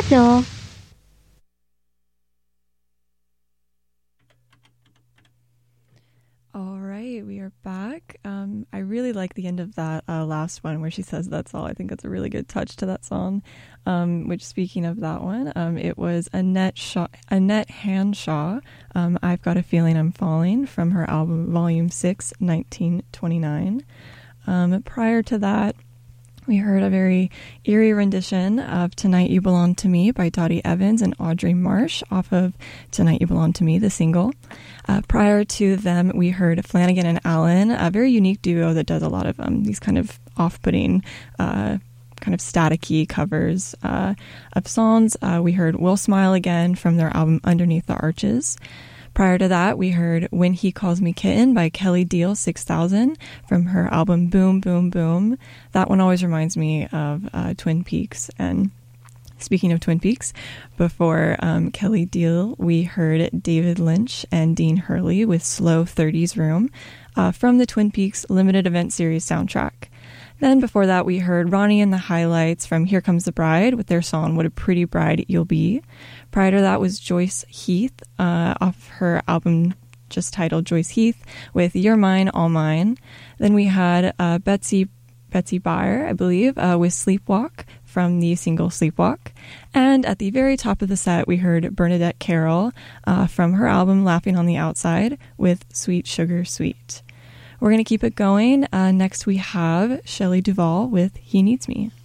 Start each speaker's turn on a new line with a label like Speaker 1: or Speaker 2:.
Speaker 1: Radio.
Speaker 2: All right, we are back. I really like the end of that last one where she says that's all. I think that's a really good touch to that song. Which, speaking of that one, it was Annette Hanshaw. I've Got a Feeling I'm Falling from her album Volume 6, 1929. Prior to that, we heard a very eerie rendition of Tonight You Belong to Me by Dottie Evans and Audrey Marsh off of Tonight You Belong to Me, the single. Prior to them, we heard Flanagan and Allen, a very unique duo that does a lot of these kind of off-putting, kind of staticky covers of songs. We heard We'll Smile Again from their album Underneath the Arches. Prior to that, we heard When He Calls Me Kitten by Kelly Deal 6000 from her album Boom Boom Boom. That one always reminds me of Twin Peaks. And speaking of Twin Peaks, before Kelly Deal, we heard David Lynch and Dean Hurley with Slow 30s Room from the Twin Peaks limited event series soundtrack. Then before that, we heard Ronnie and the Highlights from Here Comes the Bride with their song What a Pretty Bride You'll Be. Prior to that was Joyce Heath off her album just titled Joyce Heath with You're Mine, All Mine. Then we had Betsy Byer, I believe, with Sleepwalk from the single Sleepwalk. And at the very top of the set, we heard Bernadette Carroll from her album Laughing on the Outside with Sweet Sugar Sweet. We're going to keep it going. Next we have Shelley Duvall with He Needs Me.